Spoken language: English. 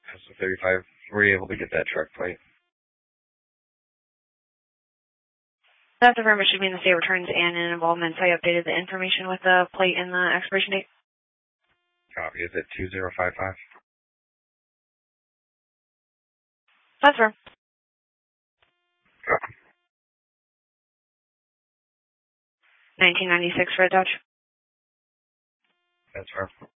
SO35, were you able to get that truck plate? That's the firm. It should be in the state returns and in involvements. I updated the information with the plate and the expiration date. Copy. Is it 2055? That's firm. Copy. 1996 Red Dodge. That's firm.